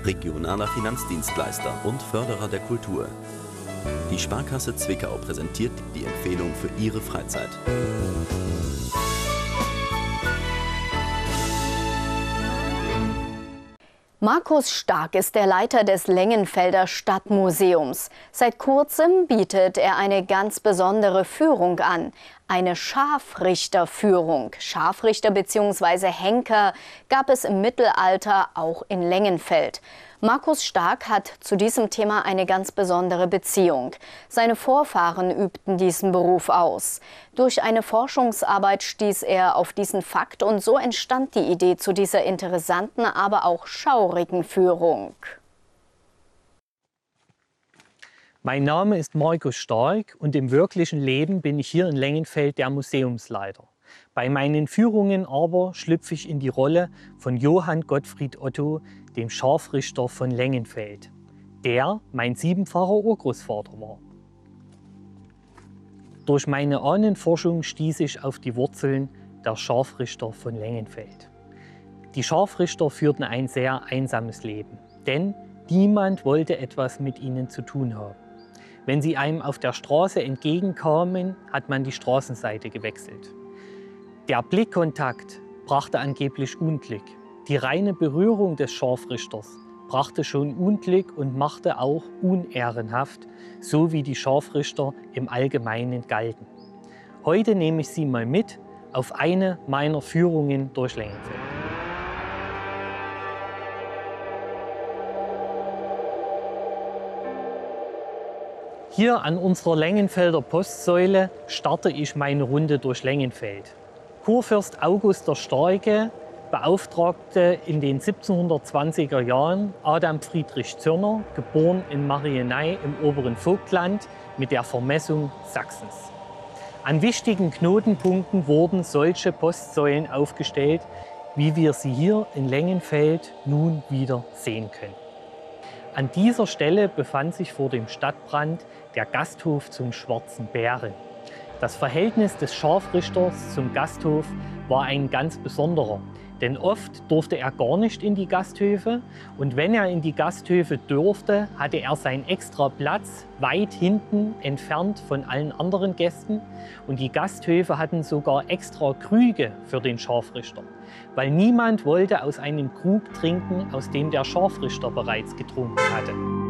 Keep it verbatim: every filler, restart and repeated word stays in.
regionaler Finanzdienstleister und Förderer der Kultur. Die Sparkasse Zwickau präsentiert die Empfehlung für Ihre Freizeit. Markus Stark ist der Leiter des Lengenfelder Stadtmuseums. Seit kurzem bietet er eine ganz besondere Führung an. Eine Scharfrichterführung. Scharfrichter bzw. Henker gab es im Mittelalter auch in Lengenfeld. Markus Stark hat zu diesem Thema eine ganz besondere Beziehung. Seine Vorfahren übten diesen Beruf aus. Durch eine Forschungsarbeit stieß er auf diesen Fakt und so entstand die Idee zu dieser interessanten, aber auch schaurigen Führung. Mein Name ist Markus Stark und im wirklichen Leben bin ich hier in Lengenfeld der Museumsleiter. Bei meinen Führungen aber schlüpfe ich in die Rolle von Johann Gottfried Otto, dem Scharfrichter von Lengenfeld, der mein siebenfacher Urgroßvater war. Durch meine Ahnenforschung stieß ich auf die Wurzeln der Scharfrichter von Lengenfeld. Die Scharfrichter führten ein sehr einsames Leben, denn niemand wollte etwas mit ihnen zu tun haben. Wenn sie einem auf der Straße entgegenkamen, hat man die Straßenseite gewechselt. Der Blickkontakt brachte angeblich Unglück. Die reine Berührung des Scharfrichters brachte schon Unglück und machte auch unehrenhaft, so wie die Scharfrichter im Allgemeinen galten. Heute nehme ich Sie mal mit auf eine meiner Führungen durch Lengenfeld. Hier an unserer Lengenfelder Postsäule starte ich meine Runde durch Lengenfeld. Kurfürst August der Starke beauftragte in den siebzehnhundertzwanziger Jahren Adam Friedrich Zürner, geboren in Marieney im oberen Vogtland, mit der Vermessung Sachsens. An wichtigen Knotenpunkten wurden solche Postsäulen aufgestellt, wie wir sie hier in Lengenfeld nun wieder sehen können. An dieser Stelle befand sich vor dem Stadtbrand der Gasthof zum Schwarzen Bären. Das Verhältnis des Scharfrichters zum Gasthof war ein ganz besonderer, denn oft durfte er gar nicht in die Gasthöfe und wenn er in die Gasthöfe durfte, hatte er seinen extra Platz weit hinten entfernt von allen anderen Gästen und die Gasthöfe hatten sogar extra Krüge für den Scharfrichter, weil niemand wollte aus einem Krug trinken, aus dem der Scharfrichter bereits getrunken hatte.